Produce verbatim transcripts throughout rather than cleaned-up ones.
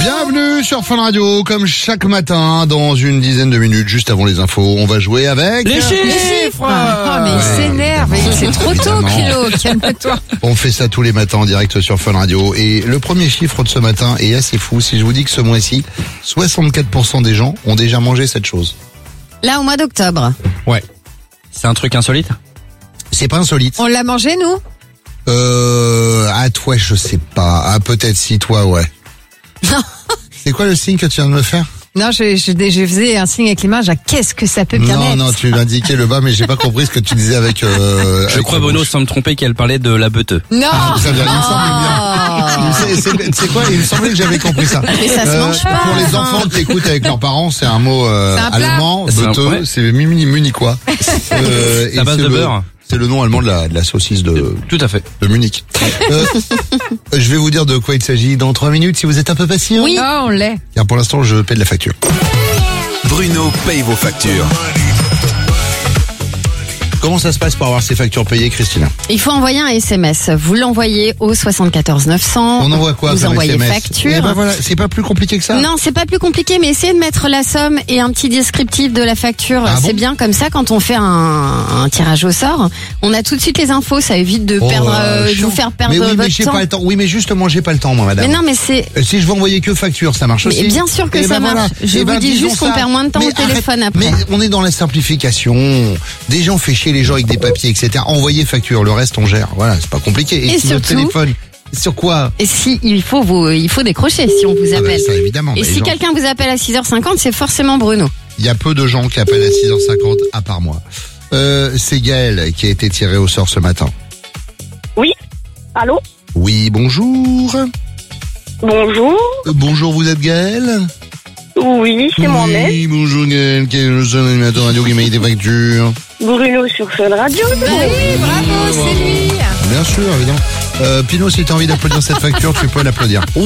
Bienvenue sur Fun Radio, comme chaque matin, dans une dizaine de minutes, juste avant les infos, on va jouer avec... Les chiffres, les chiffres Ah, mais il Ouais, s'énerve, évidemment. c'est trop tôt, Évidemment. Kilo, calme-toi. On fait ça tous les matins en direct sur Fun Radio. Et le premier chiffre de ce matin est assez fou. Si je vous dis que ce mois-ci, soixante-quatre pour cent des gens ont déjà mangé cette chose. Là, au mois d'octobre, Ouais. C'est un truc insolite? C'est pas insolite. on l'a mangé, nous? Euh, à toi, je sais pas. Ah, peut-être si, toi, ouais. Non. C'est quoi le signe que tu viens de me faire? Non, je, je, je faisais un signe avec les mains, genre, qu'est-ce que ça peut bien Non, être? non, tu m'indiquais le bas, mais j'ai pas compris ce que tu disais avec, euh, Je avec crois, la Bruno, bouche. sans me tromper, qu'elle parlait de la beuteux. Non! Ça vient, il me semble bien. C'est- C'est c'est quoi? Il me semblait que j'avais compris ça. Mais ça se mange pas, Pour les enfin. enfants qui écoutent avec leurs parents, c'est un mot euh, C'est un plat. allemand, C'est un- beuteux, ouais. c'est muni munichois. Euh, C'est à et base de le- beurre. C'est le nom allemand de la, de la saucisse de, Tout à fait. de Munich. Euh, je vais vous dire de quoi il s'agit dans trois minutes si vous êtes un peu patient. Oui. Oh, on l'est. Car pour l'instant, je paie de la facture. Bruno paye vos factures. Comment ça se passe pour avoir ses factures payées, Christina? Il faut envoyer un S M S. Vous l'envoyez au soixante-quatorze neuf cents. On envoie quoi Vous comme envoyez S M S? facture. Eh ben voilà, c'est pas plus compliqué que ça. Non, c'est pas plus compliqué, mais essayez de mettre la somme et un petit descriptif de la facture. Ah c'est bon bien comme ça, quand on fait un, un tirage au sort, on a tout de suite les infos. Ça évite de Oh, perdre, euh, de chiant. vous faire perdre mais oui, mais votre j'ai temps. pas le temps. Oui, mais justement, j'ai pas le temps, moi, madame. Mais non, mais c'est... Euh, Si je veux envoyer que facture, ça marche aussi. Mais bien sûr que Eh ça ben marche. voilà. Je Eh vous ben, dis disons juste qu'on ça. perd moins de temps Mais au téléphone arrête. après. Mais on est dans la simplification. Déjà, on fait chier les gens avec des papiers, et cetera. Envoyer facture, le reste on gère. Voilà, c'est pas compliqué. Et si notre surtout- téléphone, sur quoi? Et si il faut vous, il faut décrocher si on vous Ah ben, appelle. ça évidemment. Et mais si genre, quelqu'un vous appelle à six heures cinquante, c'est forcément Bruno. il y a peu de gens qui appellent à six heures cinquante à part moi. Euh, c'est Gaël qui a été tiré au sort ce matin. Oui. Allô? Oui, bonjour. Bonjour. Euh, bonjour, vous êtes Gaël? Oui, c'est moi-même. Oui, bonjour Gaël, qui est le seul animateur radio qui m'a des factures. Bruno sur Fun Radio. Bah oui, bravo, c'est lui. Bien sûr, évidemment. Euh, Pino, si tu as envie d'applaudir cette facture, tu peux l'applaudir. Il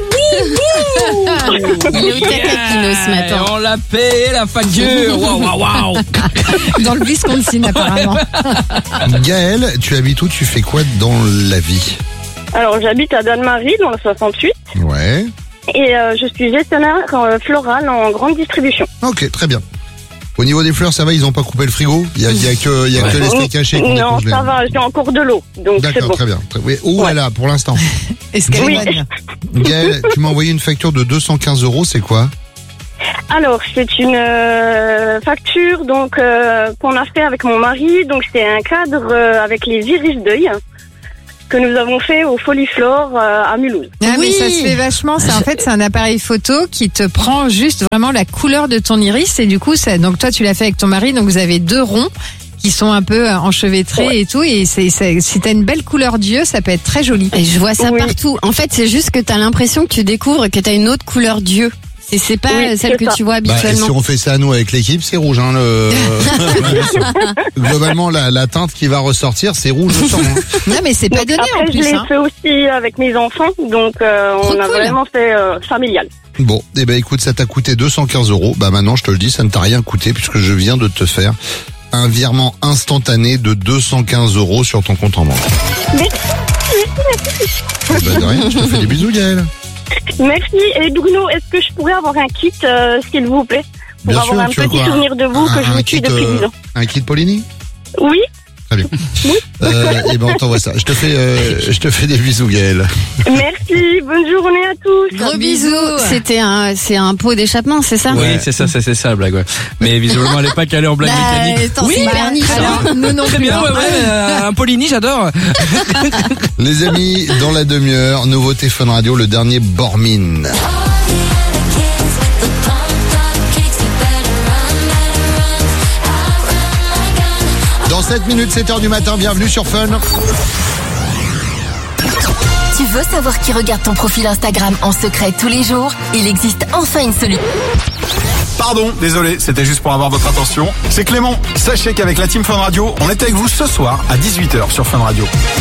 est au taquet, Pino, ce matin. On l'a payé la facture. Waouh, waouh, waouh. Dans le Wisconsin, apparemment. Gaël, tu habites où? Tu fais quoi dans la vie? Alors, j'habite à Danemarie, dans le soixante-huit, Ouais. et euh, je suis gestionnaire euh, floral en grande distribution. Ok, très bien. Au niveau des fleurs, ça va, ils ont pas coupé le frigo? Il y a, il y a que, il y a que les steaks cachés qu'on Non, décongelé. ça va, j'ai encore de l'eau, donc c'est D'accord, bon. très bien. Très- oui, où Ouais. elle a pour l'instant? Est-ce qu'elle Oui. est bonne? Gaël, tu m'as envoyé une facture de deux cent quinze euros, c'est quoi? Alors, c'est une euh, facture donc euh, qu'on a fait avec mon mari. Donc, c'est un cadre euh, avec les iris d'œil que nous avons fait au Foliflore euh, à Mulhouse. Ah, Oui. mais ça se fait vachement. C'est en fait c'est un appareil photo qui te prend juste vraiment la couleur de ton iris et du coup ça. Donc toi tu l'as fait avec ton mari, donc vous avez deux ronds qui sont un peu euh, enchevêtrés Ouais. et tout. Et c'est c'est- si t'as une belle couleur d'yeux, ça peut être très joli. Et je vois ça Oui. partout. En fait, c'est juste que t'as l'impression que tu découvres que t'as une autre couleur d'yeux. C'est c'est pas Oui, euh, celle c'est que ça. tu vois Bah, habituellement. si on fait ça nous avec l'équipe, c'est rouge. Hein, le... Globalement, la, la teinte qui va ressortir, c'est rouge au sang. Hein. Non mais c'est pas Donc, donné en après, je plus. l'ai Hein. fait aussi avec mes enfants. Donc, euh, Trop on a cool. vraiment fait euh, familial. Bon, eh ben écoute, ça t'a coûté deux cent quinze euros. Bah maintenant, je te le dis, ça ne t'a rien coûté puisque je viens de te faire un virement instantané de deux cent quinze euros sur ton compte en banque. Merci. Eh ben de rien, je te fais des bisous, Gaël. Merci. Et Bruno, est-ce que je pourrais avoir un kit, euh, s'il vous plaît, pour Bien avoir sûr, un tu veux petit quoi, souvenir de vous un- que je un vous kit, suis depuis euh, dix ans. Un kit Polini? Oui. Très bien. Euh, et ben on t'envoie ça. Je te fais, euh, je te fais des bisous, Gaël. Merci. Bonne journée à tous. Gros bisous. C'était un, c'est un pot d'échappement, c'est ça? Oui, c'est ça, c'est c'est ça la blague. Ouais. Mais visiblement, elle est pas calée en blague Bah, mécanique. attends, Oui, c'est hyper niche, hein. Alors, nous non très plus. bien, hein. ouais, ouais, euh, un Polini, j'adore. Les amis, dans la demi-heure, nouveauté Fun Radio, le dernier Bormin. Dans sept minutes, sept heures du matin, bienvenue sur Fun. Tu veux savoir qui regarde ton profil Instagram en secret tous les jours? Il existe enfin une solution. Pardon, désolé, c'était juste pour avoir votre attention. C'est Clément. Sachez qu'avec la Team Fun Radio, on est avec vous ce soir à dix-huit heures sur Fun Radio.